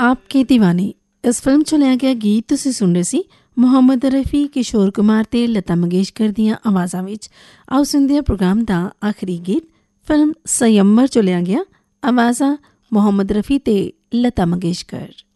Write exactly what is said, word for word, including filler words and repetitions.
आपके दीवाने इस फिल्म 'ਚੋਂ ਲਿਆ ਗਿਆ ਗੀਤ ਤੁਸੀਂ ਸੁਣ ਰਹੇ ਸੀ ਮੁਹੰਮਦ ਰਫੀ, ਕਿਸ਼ੋਰ ਕੁਮਾਰ ਤੇ ਲਤਾ ਮੰਗੇਸ਼ਕਰ ਦੀਆਂ ਆਵਾਜ਼ਾਂ ਵਿੱਚ। ਆਓ ਸੁਣਦੇ ਹਾਂ ਪ੍ਰੋਗਰਾਮ ਦਾ ਆਖਰੀ ਗੀਤ ਫਿਲਮ ਸੰਯਮਰ 'ਚੋਂ ਲਿਆ ਗਿਆ, ਆਵਾਜ਼ਾਂ ਮੁਹੰਮਦ ਰਫੀ ਤੇ ਲਤਾ ਮੰਗੇਸ਼ਕਰ।